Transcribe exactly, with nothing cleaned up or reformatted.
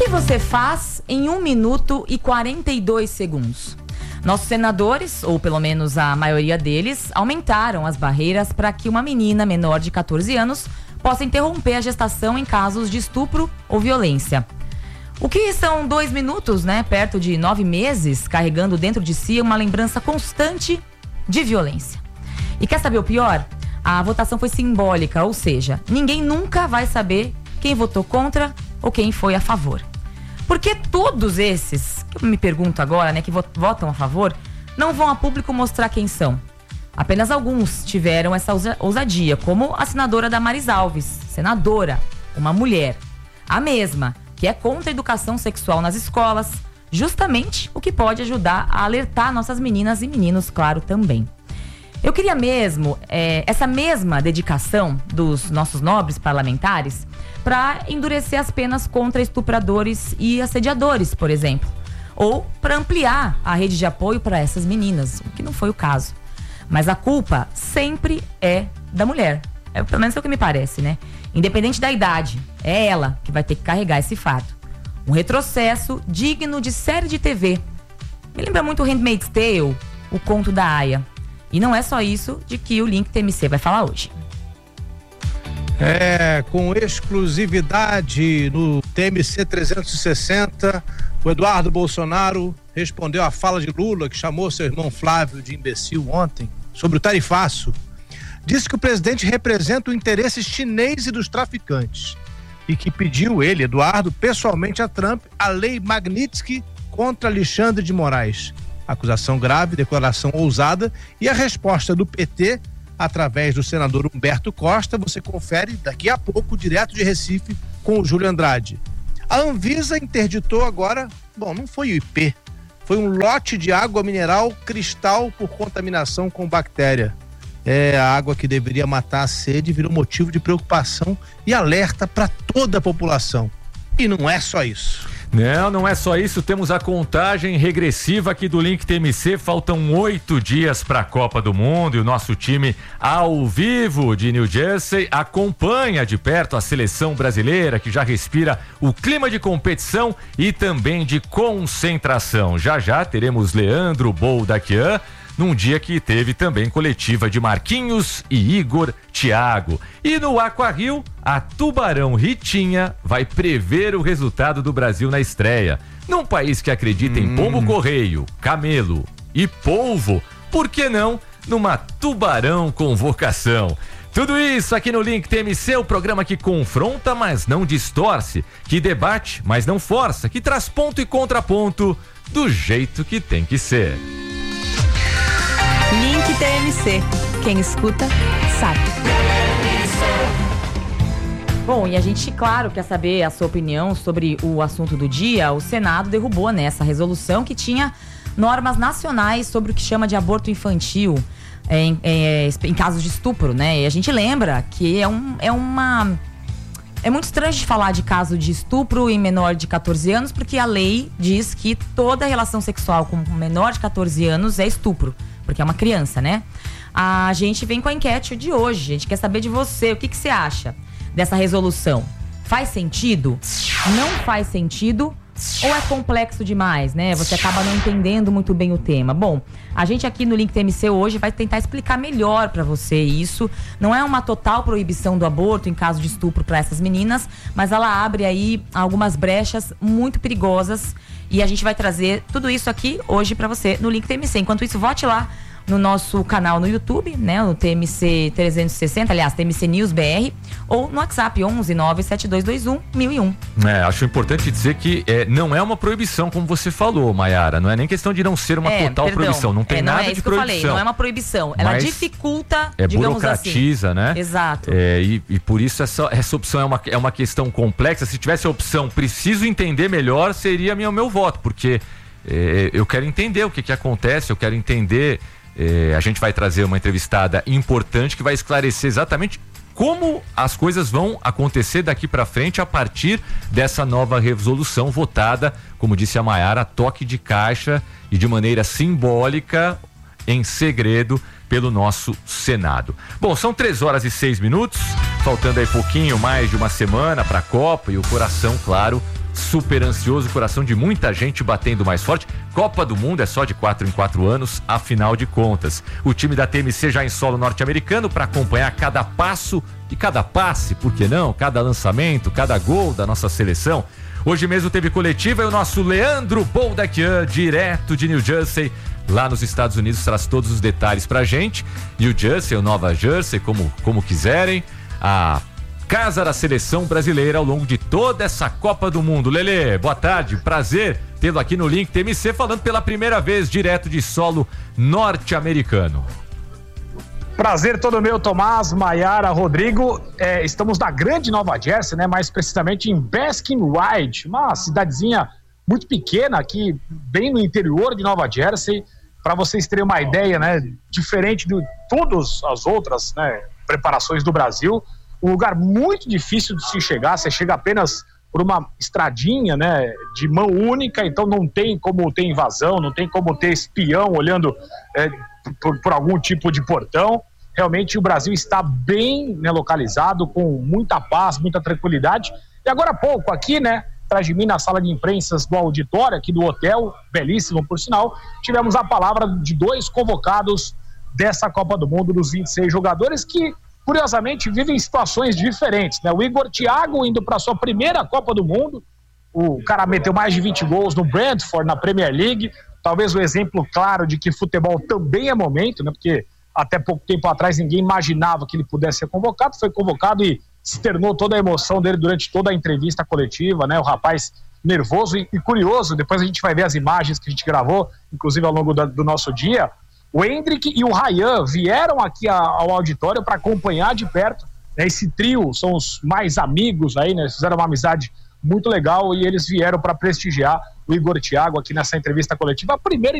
que você faz em um minuto e quarenta e dois segundos? Nossos senadores, ou pelo menos a maioria deles, aumentaram as barreiras para que uma menina menor de catorze anos possa interromper a gestação em casos de estupro ou violência. O que são dois minutos, né? Perto de nove meses, carregando dentro de si uma lembrança constante de violência. E quer saber o pior? A votação foi simbólica, ou seja, ninguém nunca vai saber quem votou contra ou quem foi a favor. Porque todos esses, que eu me pergunto agora, né, que votam a favor, não vão a público mostrar quem são. Apenas alguns tiveram essa ousadia, como a senadora Damares Alves, senadora, uma mulher, a mesma, que é contra a educação sexual nas escolas, justamente o que pode ajudar a alertar nossas meninas e meninos, claro, também. Eu queria mesmo, é, essa mesma dedicação dos nossos nobres parlamentares para endurecer as penas contra estupradores e assediadores, por exemplo. Ou para ampliar a rede de apoio para essas meninas, o que não foi o caso. Mas a culpa sempre é da mulher. É, pelo menos é o que me parece, né? Independente da idade, é ela que vai ter que carregar esse fardo. Um retrocesso digno de série de T V. Me lembra muito o Handmaid's Tale, o conto da Aya. E não é só isso de que o Link T M C vai falar hoje. É, com exclusividade no T M C trezentos e sessenta, o Eduardo Bolsonaro respondeu à fala de Lula, que chamou seu irmão Flávio de imbecil ontem, sobre o tarifaço. Disse que o presidente representa o interesse chinês e dos traficantes e que pediu ele, Eduardo, pessoalmente a Trump a lei Magnitsky contra Alexandre de Moraes. Acusação grave, declaração ousada e a resposta do P T através do senador Humberto Costa, você confere daqui a pouco, direto de Recife, com o Júlio Andrade. A Anvisa interditou agora, bom, não foi o I P, foi um lote de água mineral Cristal por contaminação com bactéria. É, a água que deveria matar a sede virou motivo de preocupação e alerta para toda a população. E não é só isso. Não, não é só isso, temos a contagem regressiva aqui do Link T M C, faltam oito dias para a Copa do Mundo e o nosso time ao vivo de New Jersey acompanha de perto a seleção brasileira que já respira o clima de competição e também de concentração. Já já teremos Leandro Boldaquian num dia que teve também coletiva de Marquinhos e Igor Thiago. E no Aquario, a Tubarão Ritinha vai prever o resultado do Brasil na estreia. Num país que acredita hum. em pombo-correio, camelo e polvo, por que não numa Tubarão Convocação? Tudo isso aqui no Link T M C, o programa que confronta, mas não distorce, que debate, mas não força, que traz ponto e contraponto do jeito que tem que ser. Link T M C. Quem escuta, sabe. Bom, e a gente, claro, quer saber a sua opinião sobre o assunto do dia. O Senado derrubou nessa resolução que tinha normas nacionais sobre o que chama de aborto infantil em, em, em casos de estupro, né? E a gente lembra que é, um, é uma... É muito estranho de falar de caso de estupro em menor de catorze anos, porque a lei diz que toda relação sexual com menor de catorze anos é estupro, porque é uma criança, né? A gente vem com a enquete de hoje, a gente quer saber de você, o que, que você acha dessa resolução? Faz sentido? Não faz sentido? Ou é complexo demais, né? Você acaba não entendendo muito bem o tema. Bom, a gente aqui no Link T M C hoje vai tentar explicar melhor pra você isso. Não é uma total proibição do aborto em caso de estupro para essas meninas, mas ela abre aí algumas brechas muito perigosas e a gente vai trazer tudo isso aqui hoje pra você no Link T M C. Enquanto isso, vote lá no nosso canal no YouTube, né, no T M C trezentos e sessenta, aliás, T M C News B R, ou no WhatsApp onze nove sete dois dois um mil e um. É, acho importante dizer que é, não é uma proibição, como você falou, Maiara, não é nem questão de não ser uma é, total perdão, proibição, não tem é, não nada é de isso proibição. Que eu falei, não é uma proibição, ela mas dificulta, é, digamos burocratiza, assim. né? Exato. É, e, e por isso essa, essa opção é uma, é uma questão complexa. Se tivesse a opção, preciso entender melhor, seria o meu voto, porque é, eu quero entender o que, que acontece, eu quero entender. É, a gente vai trazer uma entrevistada importante que vai esclarecer exatamente como as coisas vão acontecer daqui para frente a partir dessa nova resolução votada, como disse a Maiara, toque de caixa e de maneira simbólica, em segredo, pelo nosso Senado. Bom, são três horas e seis minutos, faltando aí pouquinho mais de uma semana para a Copa e o coração, claro, super ansioso, coração de muita gente batendo mais forte. Copa do Mundo é só de quatro em quatro anos, afinal de contas. O time da T M C já em solo norte-americano para acompanhar cada passo e cada passe, por que não? Cada lançamento, cada gol da nossa seleção. Hoje mesmo teve coletiva e o nosso Leandro Boldaquian, direto de New Jersey, lá nos Estados Unidos, traz todos os detalhes pra gente. New Jersey ou Nova Jersey, como, como quiserem, a casa da seleção brasileira ao longo de toda essa Copa do Mundo. Lelê, boa tarde, prazer tê-lo aqui no Link T M C, falando pela primeira vez direto de solo norte-americano. Prazer todo meu, Tomás, Maiara, Rodrigo. É, estamos na grande Nova Jersey, né? Mais precisamente em Baskin Ridge, uma cidadezinha muito pequena aqui, bem no interior de Nova Jersey. Para vocês terem uma ideia, né? Diferente de todas as outras, né, preparações do Brasil, um lugar muito difícil de se chegar. Você chega apenas por uma estradinha, né, de mão única, então não tem como ter invasão, não tem como ter espião olhando é, por, por algum tipo de portão. Realmente o Brasil está bem, né, localizado, com muita paz, muita tranquilidade. E agora há pouco aqui, né, atrás de mim na sala de imprensas do auditório aqui do hotel, belíssimo por sinal, tivemos a palavra de dois convocados dessa Copa do Mundo, dos vinte e seis jogadores que, curiosamente, vivem situações diferentes, né? O Igor Thiago indo para sua primeira Copa do Mundo, o cara meteu mais de vinte gols no Brentford, na Premier League, talvez o exemplo claro de que futebol também é momento, né? Porque até pouco tempo atrás ninguém imaginava que ele pudesse ser convocado, foi convocado e externou toda a emoção dele durante toda a entrevista coletiva, né? O rapaz nervoso e, e curioso, depois a gente vai ver as imagens que a gente gravou, inclusive ao longo da, do nosso dia. O Endrick e o Ryan vieram aqui a, ao auditório para acompanhar de perto, né? Esse trio são os mais amigos aí, né? Fizeram uma amizade muito legal e eles vieram para prestigiar o Igor Thiago aqui nessa entrevista coletiva, a primeira